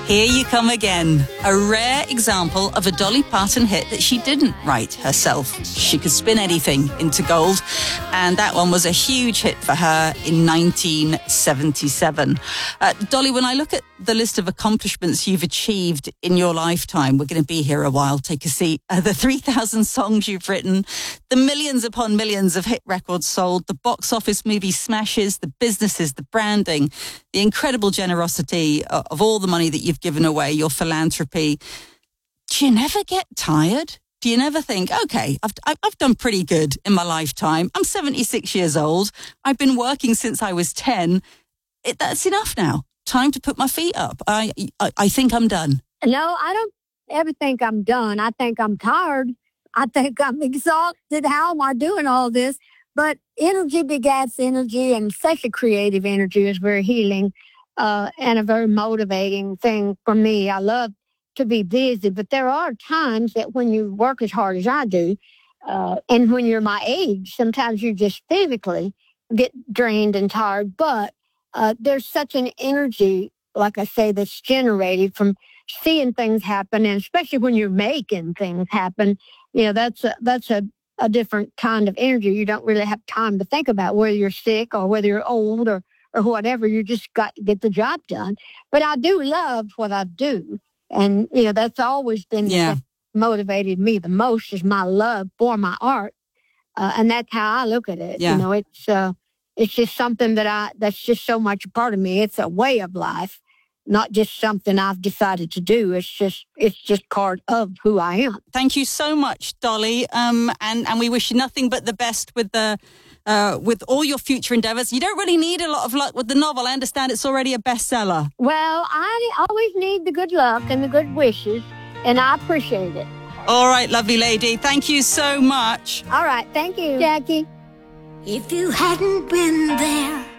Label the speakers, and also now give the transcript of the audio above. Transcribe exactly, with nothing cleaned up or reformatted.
Speaker 1: Here You Come Again, a rare example of a Dolly Parton hit that she didn't write herself. She could spin anything into gold, and that one was a huge hit for her in nineteen seventy-seven. Uh, Dolly, when I look at the list of accomplishments you've achieved in your lifetime, we're going to be here a while, take a seat, uh, the three thousand songs you've written, the millions upon millions of hit records sold, the box office movie smashes, the businesses, the branding, the incredible generosity of all the money that you've given away, your philanthropy. Do you never get tired? Do you never think, okay, I've, I've done pretty good in my lifetime. I'm seventy-six years old. I've been working since I was ten. It, that's enough now. Time to put my feet up. I, I, I think I'm done.
Speaker 2: No, I don't ever think I'm done. I think I'm tired. I think I'm exhausted. How am I doing all this? But energy begets energy, and such a creative energy is very healing uh, and a very motivating thing for me. I love to be busy, but there are times that when you work as hard as I do, uh, and when you're my age, sometimes you just physically get drained and tired. But uh, there's such an energy, like I say, that's generated from seeing things happen, and especially when you're making things happen. You know, that's a, that's a a different kind of energy. You don't really have time to think about whether you're sick or whether you're old or, or whatever. You just got to get the job done. But I do love what I do. And, you know, that's always been
Speaker 1: yeah.
Speaker 2: what motivated me the most is my love for my art. Uh, and that's how I look at it.
Speaker 1: Yeah.
Speaker 2: You know, it's uh, it's just something that I, that's just so much a part of me. It's a way of life, not just something I've decided to do. It's just it's just part of who I am.
Speaker 1: Thank you so much, Dolly. Um, and, and we wish you nothing but the best with the uh, with all your future endeavors. You don't really need a lot of luck with the novel. I understand it's already a bestseller.
Speaker 2: Well, I always need the good luck and the good wishes, and I appreciate it.
Speaker 1: All right, lovely lady. Thank you so much.
Speaker 2: All right. Thank you, Jackie.
Speaker 3: If you hadn't been there,